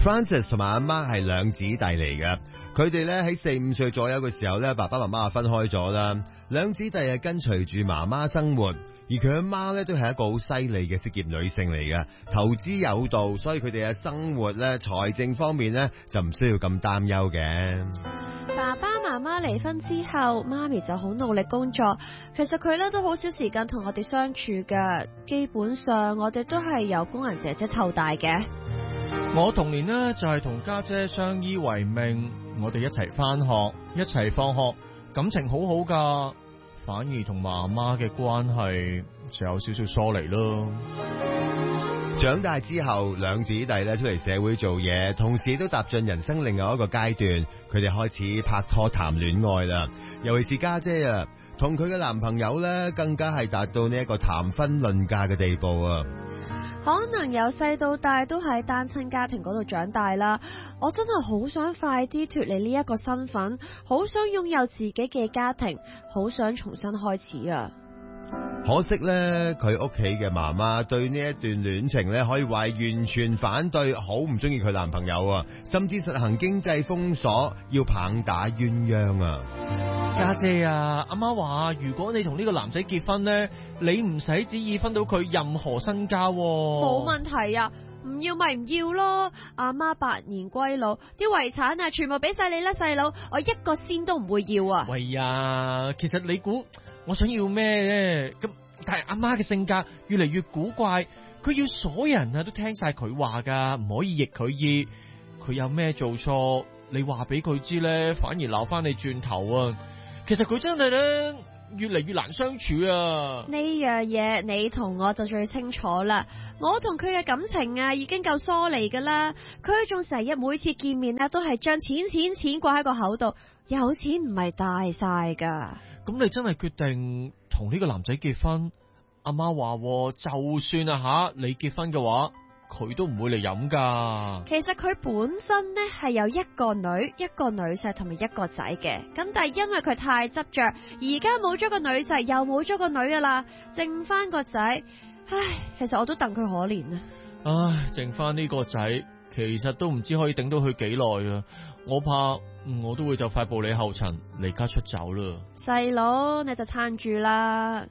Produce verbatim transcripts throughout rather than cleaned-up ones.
Francis 同埋阿媽係兩姊弟嚟嘅，佢哋咧喺四五歲左右嘅時候咧，爸爸媽媽就分開咗啦。兩姊弟係跟隨住媽媽生活，而佢阿媽咧都係一個好犀利嘅職業女性嚟嘅，投資有道，所以佢哋嘅生活咧財政方面咧就唔需要咁擔憂嘅。 爸爸媽媽離婚之後，媽咪就好努力工作，其實佢咧都好少時間同我哋相處㗎，基本上我哋都係由工人姐姐湊大嘅。 我童年呢，就係同家姐相依為命，我哋一齊返學，一齊放學，感情好好噶，反而同媽媽嘅關係就有少少疏離咯。 長大之後，兩姊弟咧出嚟社會做嘢，同時都踏進人生另外一個階段，佢哋開始拍拖談戀愛啦。尤其是家姐啊，同佢嘅男朋友咧，更加係達到呢一個談婚論嫁嘅地步啊。 可能由細到大都喺單親家庭嗰度長大啦，我真係好想快啲脫離呢一個身份，好想擁有自己嘅家庭，好想重新開始啊！ 可惜咧，佢屋企嘅媽媽對呢一段戀情咧，可以話係完全反對，好唔中意佢男朋友啊，甚至實行經濟封鎖，要棒打鴛鴦啊！ 家姐啊，阿媽話如果你同呢個男仔結婚呢，你唔使旨意分到佢任何身家。 冇問題啊，唔要咪唔要咯。阿媽百年歸老，啲遺產啊全部俾晒你啦，細佬，我一個仙都唔會要啊。 喂呀，其實你估我想要咩咧？咁但係阿媽嘅性格越嚟越古怪，佢要所有人啊都聽晒佢話噶，唔可以逆佢意。佢有咩做錯，你話俾佢知咧，反而鬧翻你轉頭啊！其實佢真係咧越嚟越難相處啊！ 呢樣嘢你同我就最清楚啦。我同佢嘅感情啊已經夠疏離噶啦，佢仲成日每次見面啊都係將錢錢錢掛喺個口度，有錢唔係大晒噶。 咁你真係決定同呢個男仔結婚？阿媽話就算啊吓你結婚嘅話，佢都唔會嚟飲噶。 其實佢本身呢係有一個女、一個女婿同埋一個仔嘅，咁但係因為佢太執着，而家冇咗個女婿，又冇咗個女噶啦，剩翻個仔。唉，其實我都戥佢可憐啊。 唉，剩翻呢個仔，其實都唔知可以頂到佢幾耐啊！我怕我都會就快步你後塵離家出走啦。 細佬，你就撐住啦。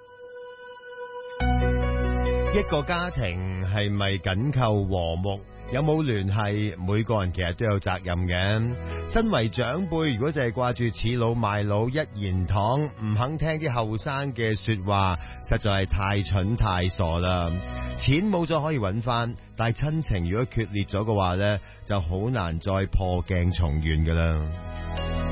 一個家庭係咪緊扣和睦，有冇聯繫，每個人其實都有責任嘅。身為長輩，如果就係掛住恃老賣老，一言堂，唔肯聽啲後生嘅說話，實在係太蠢太傻啦。錢冇咗可以揾翻，但係親情如果決裂咗嘅話呢，就好難再破鏡重圓噶啦。